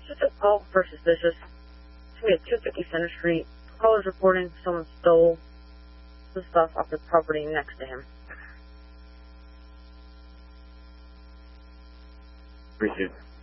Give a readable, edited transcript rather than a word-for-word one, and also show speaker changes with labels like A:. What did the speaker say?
A: Just a call for suspicious. It's going to be at 250 Center Street. Caller's reporting someone stole the stuff off the property next to him.
B: Appreciate it.